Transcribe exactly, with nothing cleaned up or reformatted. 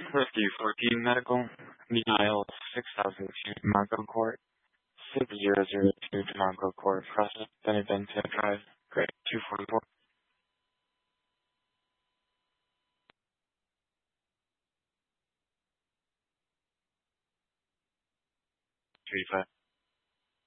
Rescue fourteen Medical, denial six thousand two Demarco Court, six zero zero two Demarco Court, Crescent, Benevento Drive, grade two forty-four. three five.